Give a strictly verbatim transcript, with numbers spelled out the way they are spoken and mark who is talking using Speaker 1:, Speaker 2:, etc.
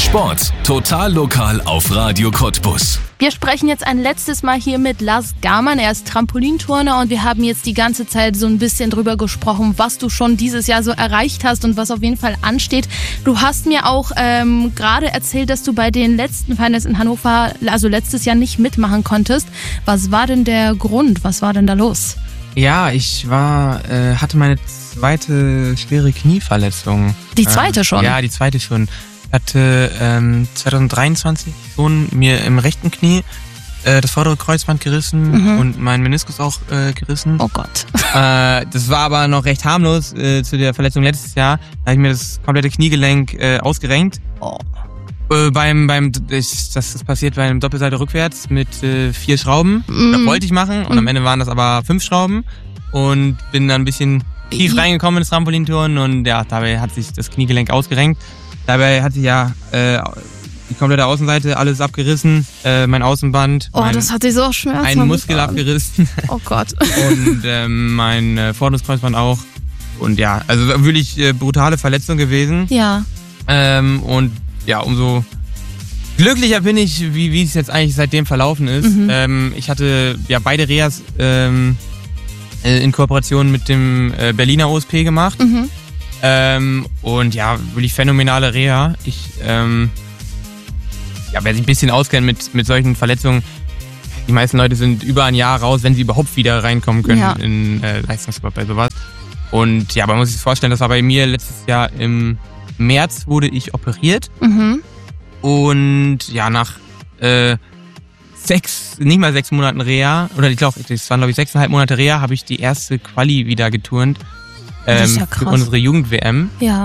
Speaker 1: Sport, total lokal auf Radio Cottbus.
Speaker 2: Wir sprechen jetzt ein letztes Mal hier mit Lars Garmann. Er ist Trampolinturner und wir haben jetzt die ganze Zeit so ein bisschen drüber gesprochen, was du schon dieses Jahr so erreicht hast und was auf jeden Fall ansteht. Du hast mir auch ähm, gerade erzählt, dass du bei den letzten Finals in Hannover, also letztes Jahr, nicht mitmachen konntest. Was war denn der Grund? Was war denn da los?
Speaker 3: Ja, ich war, äh, hatte meine zweite schwere Knieverletzung.
Speaker 2: Die zweite schon?
Speaker 3: Ähm, ja, die zweite schon. Ich hatte ähm, zwanzig dreiundzwanzig schon mir im rechten Knie äh, das vordere Kreuzband gerissen mhm. und meinen Meniskus auch äh, gerissen.
Speaker 2: Oh Gott.
Speaker 3: Äh, das war aber noch recht harmlos äh, zu der Verletzung letztes Jahr. Da habe ich mir das komplette Kniegelenk äh, ausgerenkt.
Speaker 2: Oh.
Speaker 3: Äh, beim, beim, ich, das ist passiert bei einem Doppelseite rückwärts mit äh, vier Schrauben. Mhm. Das wollte ich machen und mhm. am Ende waren das aber fünf Schrauben und bin dann ein bisschen tief reingekommen ins Trampolinturnen und ja, dabei hat sich das Kniegelenk ausgerenkt. Dabei hat sich ja äh, die komplette Außenseite alles abgerissen, äh, mein Außenband.
Speaker 2: Oh,
Speaker 3: mein,
Speaker 2: das hat sich so schmerzhaft
Speaker 3: Ein Muskel gefahren. abgerissen.
Speaker 2: Oh Gott.
Speaker 3: Und ähm, mein äh, vorderes Kreuzband auch. Und ja, also wirklich äh, brutale Verletzung gewesen.
Speaker 2: Ja.
Speaker 3: Ähm, und ja, umso glücklicher bin ich, wie, wie es jetzt eigentlich seitdem verlaufen ist. Mhm. Ähm, ich hatte ja beide Reas ähm, in Kooperation mit dem äh, Berliner O S P gemacht. Mhm. Ähm, und ja, wirklich phänomenale Reha. Ich, ähm, ja, wer sich ein bisschen auskennt mit, mit solchen Verletzungen, die meisten Leute sind über ein Jahr raus, wenn sie überhaupt wieder reinkommen können ja. in äh, Leistungssport bei sowas. Und ja, man muss sich das vorstellen, das war bei mir letztes Jahr im März wurde ich operiert. Mhm. Und ja, nach äh, sechs, nicht mal sechs Monaten Reha, oder ich glaube, das waren glaube ich sechseinhalb Monate Reha, habe ich die erste Quali wieder geturnt. Ähm,
Speaker 2: das ist ja
Speaker 3: krass. Für unsere Jugend-W M.
Speaker 2: Ja.